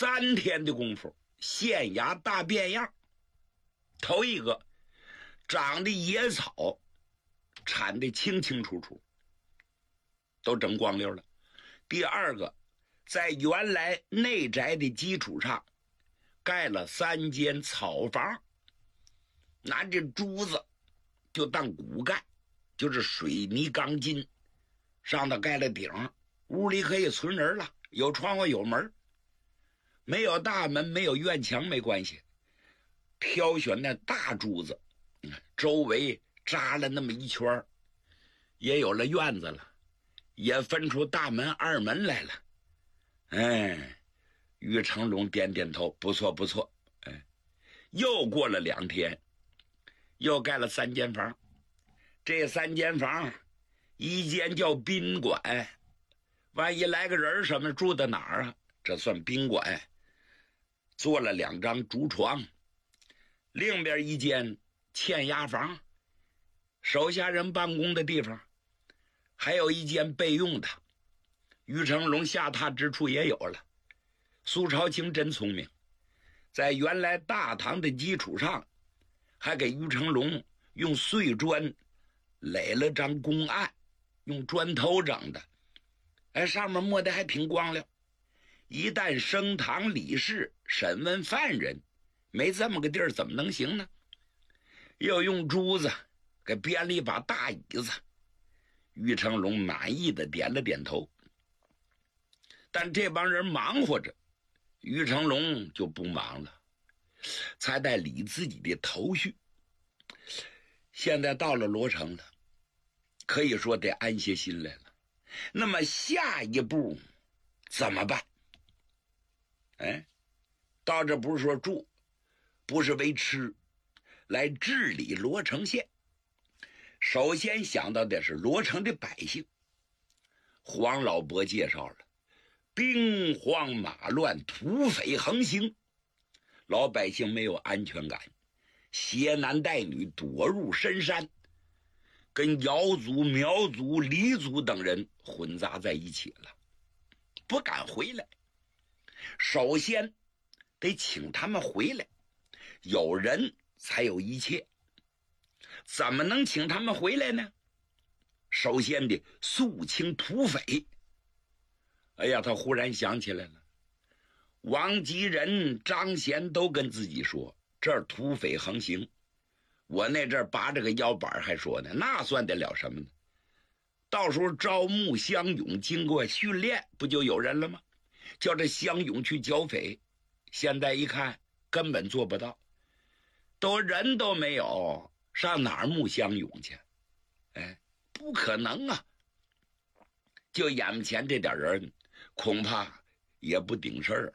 3天的功夫，县衙大变样。头一个，长的野草铲得清清楚楚，都整光溜了。第二个，在原来内宅的基础上盖了3间草房，拿这珠子就当骨干，就是水泥钢筋，上头盖了顶，屋里可以存人了，有窗户有门，没有大门没有院墙没关系，挑选那大珠子，周围扎了那么一圈，也有了院子了，也分出大门二门来了。于成龙点点头，不错不错。又过了2天，又盖了3间房。这3间房，一间叫宾馆，万一来个人什么住在哪儿啊？这算宾馆。做了2张竹床，另边一间欠押房，手下人办公的地方，还有一间备用的。于成龙下榻之处也有了。苏朝清真聪明，在原来大堂的基础上，还给于成龙用碎砖垒了张公案，用砖头整的，上面抹的还挺光亮。一旦升堂理事审问犯人，没这么个地儿怎么能行呢？又用珠子给编了一把大椅子。于成龙满意的点了点头。但这帮人忙活着，于成龙就不忙了，才得理自己的头绪。现在到了罗城了，可以说得安下心来了。那么下一步怎么办？到这不是说住，不是为吃，来治理罗城县。首先想到的是罗城的百姓。黄老伯介绍了，兵荒马乱，土匪横行，老百姓没有安全感，携男带女躲入深山，跟瑶族、苗族、黎族等人混杂在一起了，不敢回来。首先得请他们回来，有人才有一切。怎么能请他们回来呢？首先得肃清土匪。他忽然想起来了，王吉仁、张贤都跟自己说这儿土匪横行，我那阵拔着个腰板还说呢，那算得了什么呢？到时候招募乡勇，经过训练，不就有人了吗？叫这乡勇去剿匪。现在一看根本做不到，都人都没有，上哪儿募乡勇去？不可能啊！就眼前这点人，恐怕也不顶事儿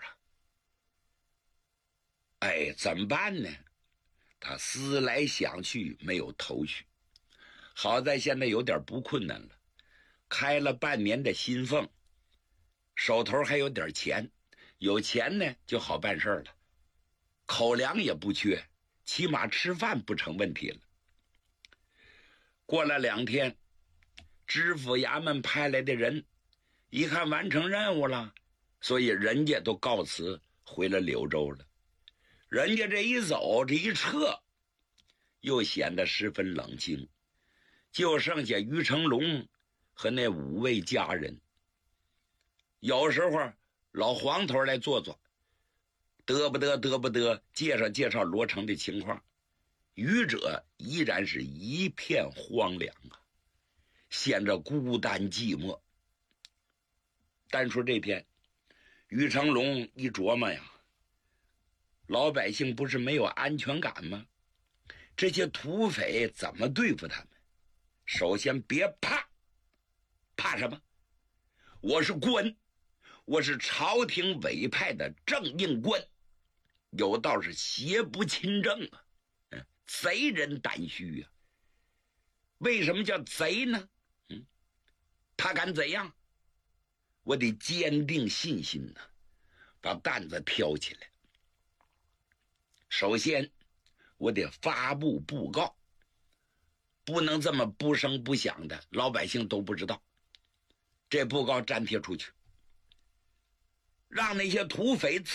啊。怎么办呢？他思来想去，没有头绪。好在现在有点不困难了，开了半年的薪俸，手头还有点钱，有钱呢就好办事了，口粮也不缺，起码吃饭不成问题了。过了2天，知府衙门派来的人一看完成任务了，所以人家都告辞回了柳州了。人家这一走，这一撤，又显得十分冷清，就剩下于成龙和那5位家人。有时候老黄头来坐坐，得不得介绍罗城的情况。愚者依然是一片荒凉啊，显着孤单寂寞。单说这天，于成龙一琢磨呀，老百姓不是没有安全感吗？这些土匪怎么对付他们？首先别怕，怕什么？我是官，我是朝廷委派的正印官，有道是邪不侵正啊，贼人胆虚啊。为什么叫贼呢？他敢怎样？我得坚定信心呢，把担子挑起来。首先我得发布布告，不能这么不声不响的，老百姓都不知道。这布告粘贴出去，让那些土匪